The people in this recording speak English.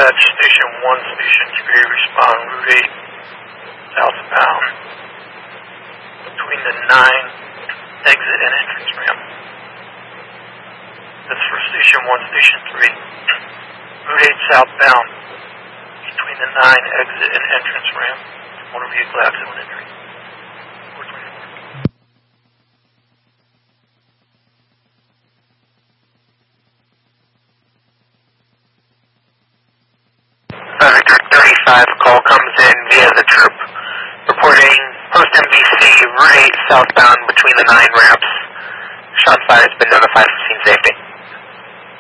Dispatch Station 1, Station 3, respond Route 8, southbound, between the 9 exit and entrance ramp. That's for Station 1, Station 3. Route 8 southbound, between the 9 exit and entrance ramp. Motor vehicle accident injury. 424. Victor 35 call comes in via the troop, reporting post MBC Route 8 southbound between the 9 ramps. Shot fire has been notified for scene safety.